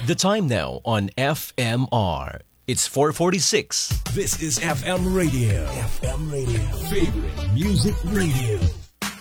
The time now on FMR. It's 4:46. This is FM Radio. FM Radio. Favorite music radio.